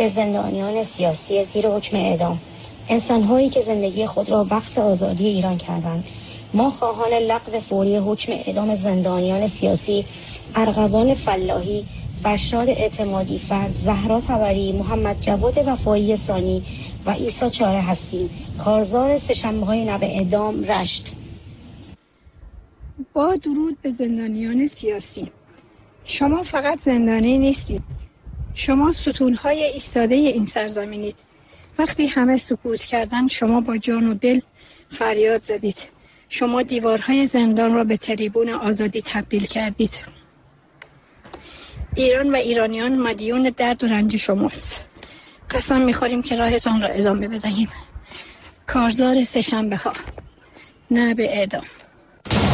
به زندانیان سیاسی زیر حکم اعدام، انسان‌هایی که زندگی خود را وقف آزادی ایران کردند. ما خواهان لغو فوری حکم اعدام زندانیان سیاسی ارغوان فلاحی، فرشاد اعتمادی فرز، زهرا طبری، محمد جواد وفایی ثانی و عیسی چاره هستیم. کارزار سه‌شنبه‌های نو اعدام، رشت. با درود به زندانیان سیاسی. شما فقط زندانی نیستید، شما ستون‌های ایستاده این سرزمینید. وقتی همه سکوت کردند شما با جان و دل فریاد زدید. شما دیوارهای زندان را به تریبون آزادی تبدیل کردید. ایران و ایرانیان مدیون درد و رنج شماست. قسم می‌خوریم که راهتان را ادامه بدهیم. کارزار سه‌شنبه‌ها، نه به اعدام.